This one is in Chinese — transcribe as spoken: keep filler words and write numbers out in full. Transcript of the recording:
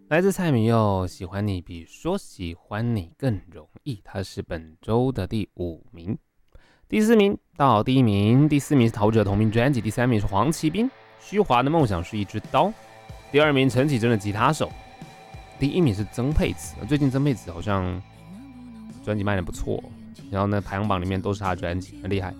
来自蔡明佑，喜欢你比说喜欢你更容易，他是本周的第五名。第四名到第一名，第四名是陶喆同名专辑，第三名是黄奇斌，虚华的梦想是一支刀，第二名陈绮贞的吉他手，第一名是曾沛慈。最近曾沛慈好像专辑卖的不错，然后呢排行榜里面都是他的专辑，很厉害。